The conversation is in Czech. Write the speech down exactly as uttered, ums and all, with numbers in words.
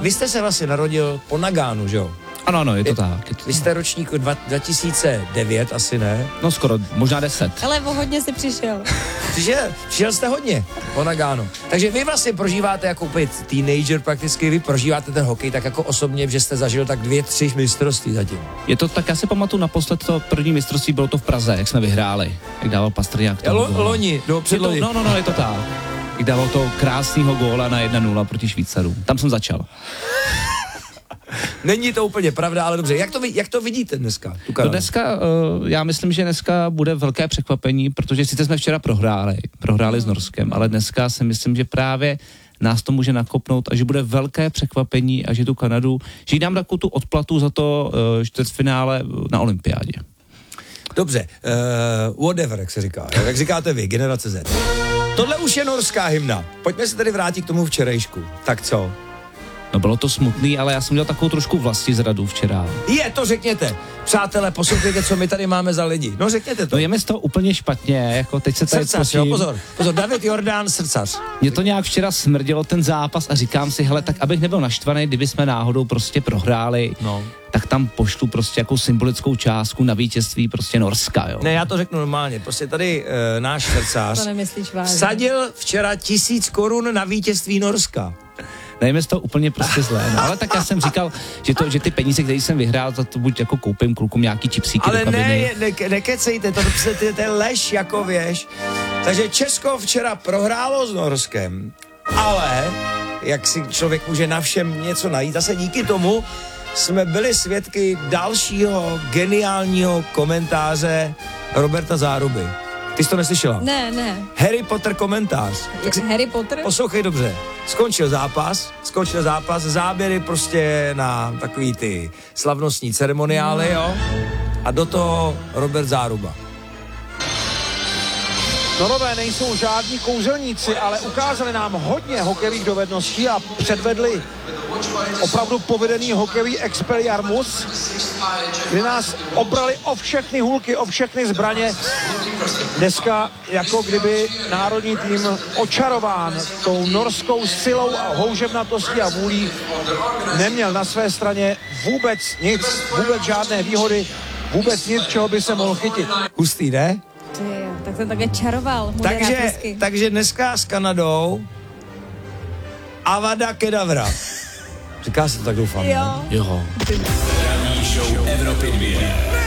vy jste se vlastně narodil po Nagánu, že jo? Ano, ano, je to je, tak. Je to vy jste ročníku dva tisíce devět, asi ne? No skoro, možná deset. Ale o hodně si přišel. Přišel, přišel jste hodně po Nagánu. Takže vy vlastně prožíváte jako úplně teenager prakticky, vy prožíváte ten hokej tak jako osobně, že jste zažil tak dvě, tři mistrovství zatím. Je to tak, já si pamatuju naposled to první mistrovství, bylo to v Praze, jak jsme vyhráli, jak dával Pastrňák. Lo, loni, no předloni. No, no, no, je to tak. Jak dával to krásného góla na jedna nula proti Švýcarům. Tam jsem začal. Není to úplně pravda, ale dobře. Jak to, jak to vidíte dneska? To dneska, uh, já myslím, že dneska bude velké překvapení, protože sice jsme včera prohráli, prohráli s Norskem, ale dneska si myslím, že právě nás to může nakopnout a že bude velké překvapení a že tu Kanadu, že jí dám takovou tu odplatu za to uh, čtvrtfinále na olympiádě. Dobře, uh, whatever, jak se říká. Jak říkáte vy, generace Z. Tohle už je norská hymna. Pojďme se tedy vrátit k tomu včerejšku. Tak co? No bylo to smutný, ale já jsem dělal takovou trošku vlastizradu včera. Je, to řekněte. Přátelé, poslouchejte, co my tady máme za lidi. No řekněte to. No je mi z toho úplně špatně, jako teď se tady srdcař, jo, pozor, pozor, David Jordán, srdcař. Mě to nějak včera smrdělo ten zápas a říkám si, hele, tak abych nebyl naštvaný, kdyby jsme náhodou prostě prohráli, no. tak tam pošlu prostě jakou symbolickou částku na vítězství prostě Norska, jo. Ne, já to řeknu normálně, prostě tady e, náš srdcař to nemyslíš vážně. Vsadil včera tisíc korun na vítězství Norska. Nejme z toho úplně prostě zlé, no, ale tak já jsem říkal, že, to, že ty peníze, které jsem vyhrál, za to buď jako koupím klukům nějaký čipsíky ale do kabiny. Ale ne, ne, nekecejte, to, to, to je lež, jako věš. Takže Česko včera prohrálo s Norskem, ale jak si člověk může na všem něco najít, zase díky tomu jsme byli svědky dalšího geniálního komentáře Roberta Záruby. Ty jsi to neslyšela? Ne, ne. Harry Potter komentář. Tak si, Harry Potter? Poslouchej dobře. Skončil zápas, skončil zápas, záběry prostě na takový ty slavnostní ceremoniály, jo? A do toho Robert Záruba. Norové nejsou žádní kouzelníci, ale ukázali nám hodně hokejových dovedností a předvedli opravdu povedený hokejový expelliarmus, kdy nás obrali o všechny hůlky, o všechny zbraně. Dneska jako kdyby národní tým očarován tou norskou silou a houževnatostí a vůlí neměl na své straně vůbec nic, vůbec žádné výhody, vůbec nic, čeho by se mohl chytit. Hustý, ne? Ty, tak to také čaroval. Takže, takže dneska s Kanadou Avada Kedavra. Říká se to tak, doufám. Jo. Jo. Ranní show Evropy dvě.